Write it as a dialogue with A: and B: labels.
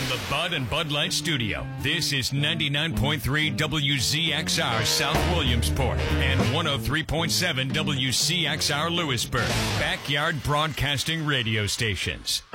A: the Bud and Bud Light Studio, this is 99.3 WZXR South Williamsport and 103.7 WCXR Lewisburg, backyard broadcasting radio stations.